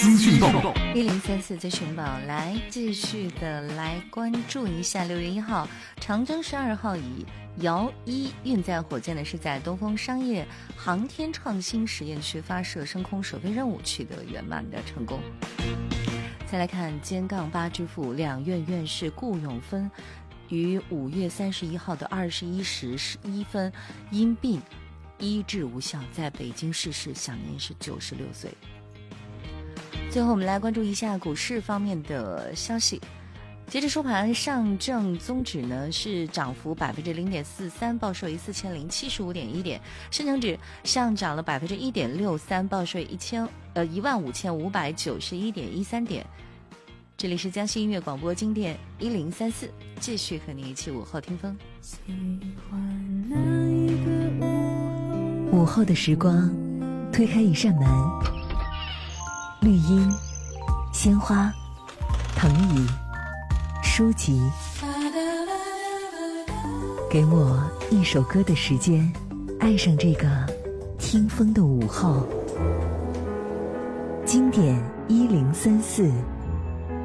资讯报 1034资讯报，来继续的来关注一下6月1号长征12号以遥1运载火箭呢是在东风商业航天创新实验区发射升空首飞任务取得圆满的成功。再来看歼杠8之父两院院士顾永芬于5月31号的21时11分因病医治无效，在北京逝世，享年是96岁。最后我们来关注一下股市方面的消息。截至收盘，上证综指呢是涨幅0.43%，报收于4075.1点；深成指上涨了1.63%，报收于15591.13点。这里是江西音乐广播经典1034，继续和你一起午后听风。 午后的时光，推开一扇门，绿荫、鲜花、藤椅、书籍，给我一首歌的时间，爱上这个听风的午后。经典1034。